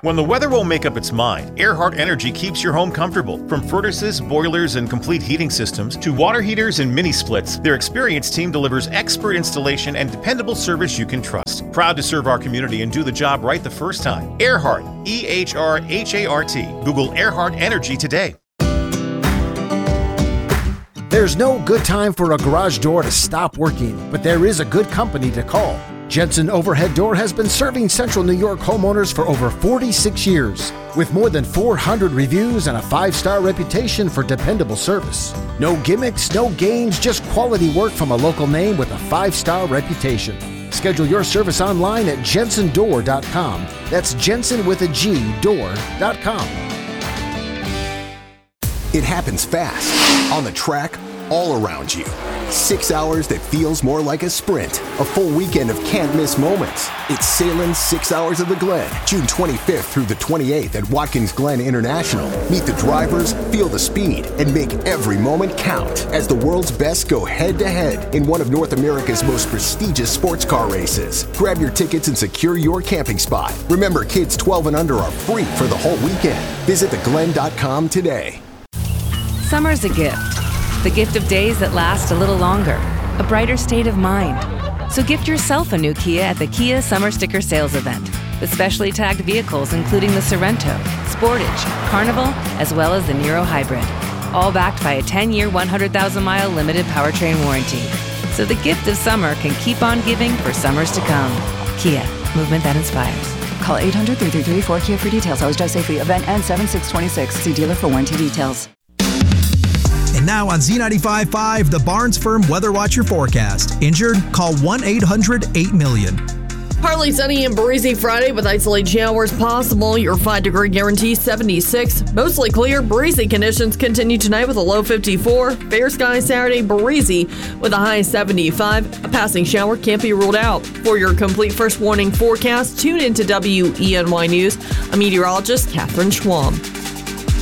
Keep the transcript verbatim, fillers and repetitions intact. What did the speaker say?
When the weather won't make up its mind, Earhart Energy keeps your home comfortable. From furnaces, boilers, and complete heating systems to water heaters and mini splits, their experienced team delivers expert installation and dependable service you can trust. Proud to serve our community and do the job right the first time. Earhart, E H R H A R T. Google Earhart Energy today. There's no good time for a garage door to stop working, but there is a good company to call. Jensen Overhead Door has been serving Central New York homeowners for over forty-six years, with more than four hundred reviews and a five-star reputation for dependable service. No gimmicks, no games, just quality work from a local name with a five-star reputation. Schedule your service online at jensen door dot com. That's Jensen with a G, door dot com. It happens fast, on the track, all around you. Six hours that feels more like a sprint. A full weekend of can't-miss moments. It's Salem's Six Hours of the Glen, June twenty-fifth through the twenty-eighth at Watkins Glen International. Meet the drivers, feel the speed, and make every moment count as the world's best go head-to-head in one of North America's most prestigious sports car races. Grab your tickets and secure your camping spot. Remember, kids twelve and under are free for the whole weekend. Visit the glen dot com today. Summer's a gift. The gift of days that last a little longer. A brighter state of mind. So gift yourself a new Kia at the Kia Summer Sticker Sales Event. With specially tagged vehicles including the Sorento, Sportage, Carnival, as well as the Niro Hybrid. All backed by a ten-year, one hundred thousand mile limited powertrain warranty. So the gift of summer can keep on giving for summers to come. Kia, movement that inspires. Call eight hundred, three three three, four K I A for details. Always drive safely. Event ends seven six twenty-six. See dealer for warranty details. And now on Z ninety-five point five, the Barnes Firm Weather Watcher forecast. Injured? Call one eight hundred eight million. Partly sunny and breezy Friday with isolated showers possible. Your five degree guarantee seventy-six. Mostly clear, breezy conditions continue tonight with a low fifty-four. Fair sky Saturday, breezy with a high seventy-five. A passing shower can't be ruled out. For your complete first warning forecast, tune into W E N Y News. I'm meteorologist Catherine Schwam.